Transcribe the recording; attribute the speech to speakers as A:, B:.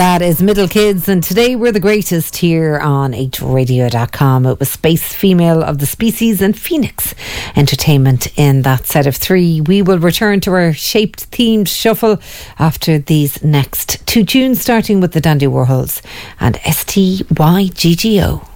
A: That is Middle Kids, and today we're the greatest here on HRadio.com. It was Space Female of the Species and Phoenix Entertainment in that set of three. We will return to our shaped themed shuffle after these next two tunes, starting with the Dandy Warhols and STYGGO.